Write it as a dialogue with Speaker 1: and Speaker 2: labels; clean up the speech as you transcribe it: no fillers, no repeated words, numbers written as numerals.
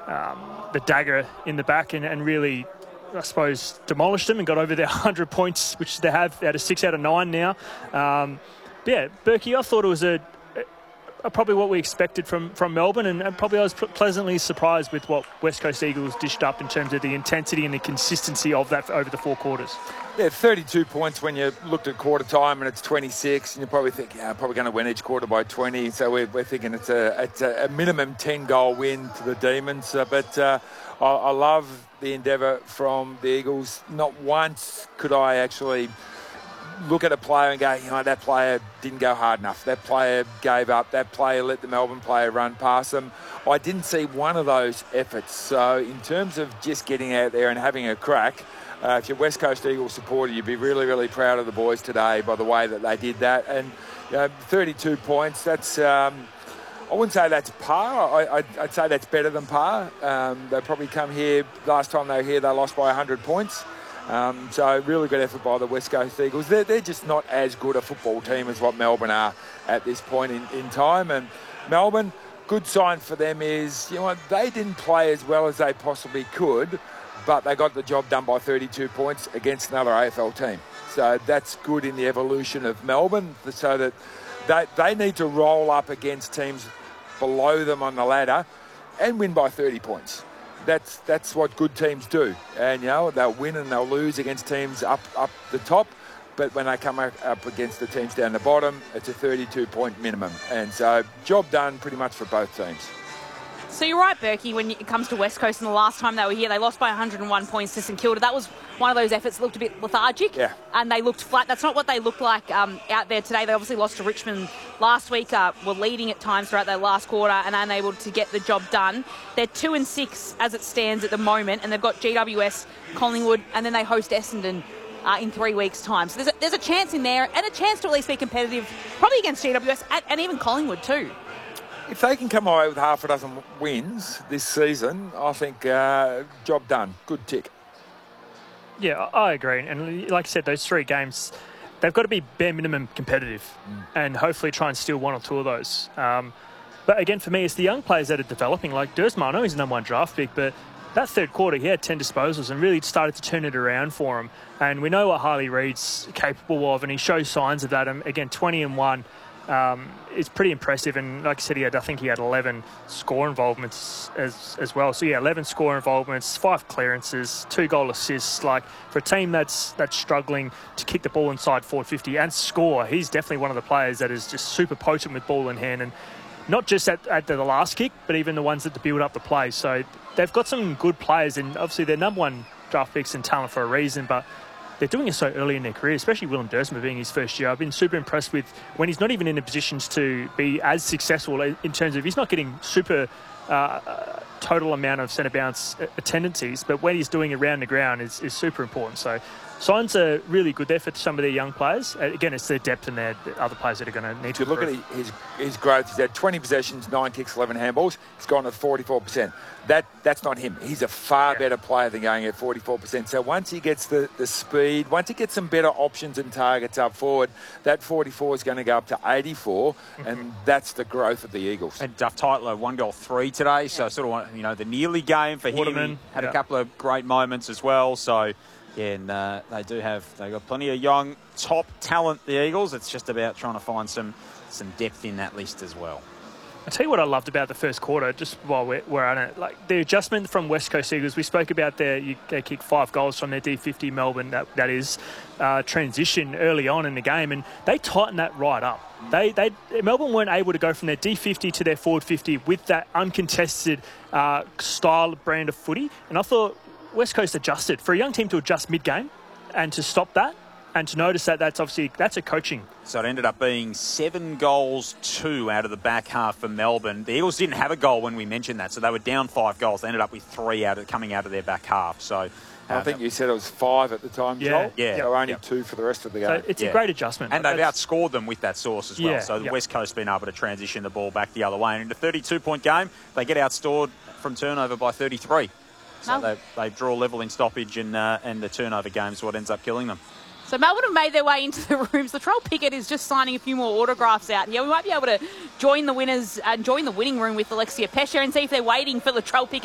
Speaker 1: the dagger in the back and really, I suppose, demolished them and got over their 100 points, which they have out of 6 out of 9 now. Berkey, I thought it was probably what we expected from Melbourne, and probably I was pleasantly surprised with what West Coast Eagles dished up in terms of the intensity and the consistency of that over the 4 quarters.
Speaker 2: Yeah, 32 points when you looked at quarter time and it's 26, and you probably think, probably going to win each quarter by 20. So we're thinking it's a minimum 10-goal win to the Demons. I love the endeavour from the Eagles. Not once could I actually look at a player and go, that player didn't go hard enough. That player gave up. That player let the Melbourne player run past them. I didn't see one of those efforts. So in terms of just getting out there and having a crack, if you're West Coast Eagles supporter, you'd be really, really proud of the boys today by the way that they did that. And 32 points, that's... I wouldn't say that's par. I'd say that's better than par. They probably come here, last time they were here, they lost by 100 points. So really good effort by the West Coast Eagles. They're just not as good a football team as what Melbourne are at this point in time. And Melbourne, good sign for them is, they didn't play as well as they possibly could, but they got the job done by 32 points against another AFL team. So that's good in the evolution of Melbourne, so that they need to roll up against teams below them on the ladder and win by 30 points. That's what good teams do. And, they'll win and they'll lose against teams up the top. But when they come up against the teams down the bottom, it's a 32-point minimum. And so job done pretty much for both teams.
Speaker 3: So you're right, Berkey, when it comes to West Coast, and the last time they were here, they lost by 101 points to St Kilda. That was one of those efforts that looked a bit lethargic, and they looked flat. That's not what they looked like out there today. They obviously lost to Richmond last week, were leading at times throughout their last quarter and unable to get the job done. They're 2-6 as it stands at the moment, and they've got GWS, Collingwood, and then they host Essendon in 3 weeks' time. So there's a chance in there, and a chance to at least be competitive, probably against GWS and even Collingwood too.
Speaker 2: If they can come away with half a dozen wins this season, I think job done. Good tick.
Speaker 1: Yeah, I agree. And like I said, those 3 games, they've got to be bare minimum competitive and hopefully try and steal 1 or 2 of those. But again, for me, it's the young players that are developing. Like Dersma, I know he's the #1 draft pick, but that 3rd quarter, he had 10 disposals and really started to turn it around for him. And we know what Harley Reid's capable of, and he shows signs of that. And again, 20-1. It's pretty impressive, and like I said, I think he had 11 score involvements as well. So 11 score involvements, 5 clearances, 2 goal assists. Like for a team that's struggling to kick the ball inside 450 and score, he's definitely one of the players that is just super potent with ball in hand, and not just at the last kick, but even the ones that build up the play. So they've got some good players, and obviously they're #1 draft picks and talent for a reason, but they're doing it so early in their career, especially Willem Dersma being his first year. I've been super impressed with when he's not even in the positions to be as successful in terms of he's not getting super total amount of centre bounce attendances, but when he's doing it around the ground is super important. So signs are really good there for some of their young players. Again, it's their depth and their other players that are going to need to
Speaker 2: look at his growth. He's had 20 possessions, 9 kicks, 11 handballs. He's gone at 44%. That's not him. He's a far better player than going at 44%. So once he gets the speed, once he gets some better options and targets up forward, that 44 is going to go up to 84, and that's the growth of the Eagles.
Speaker 4: And Duff Tytler, 1 goal 3 today, so sort of the nearly game for
Speaker 1: Waterman,
Speaker 4: him. He had a couple of great moments as well. So yeah, and they've got plenty of young top talent, the Eagles. It's just about trying to find some depth in that list as well.
Speaker 1: I'll tell you what I loved about the first quarter, just while we're on it, like the adjustment from West Coast Eagles. We spoke about they kicked 5 goals from their D50 Melbourne, that is transition early on in the game, and they tightened that right up. Melbourne weren't able to go from their D50 to their forward 50 with that uncontested style brand of footy, and I thought West Coast adjusted. For a young team to adjust mid-game and to stop that, and to notice that's a coaching.
Speaker 4: So it ended up being 7 goals, 2 out of the back half for Melbourne. The Eagles didn't have a goal when we mentioned that, so they were down 5 goals. They ended up with 3 coming out of their back half. So
Speaker 2: I think you said it was 5 at the time, Joel.
Speaker 4: Yeah.
Speaker 2: So only 2 for the rest of the game.
Speaker 1: So it's a great adjustment.
Speaker 4: And they've outscored them with that source as well.
Speaker 1: Yeah,
Speaker 4: so the West Coast been able to transition the ball back the other way. And in a 32-point game, they get outscored from turnover by 33. So they draw level in stoppage, and the turnover game is what ends up killing them.
Speaker 3: So Melbourne have made their way into the rooms. Latrell Pickett is just signing a few more autographs out here. We might be able to join the winners and join the winning room with Alexia Pesce and see if they're waiting for Latrell Pickett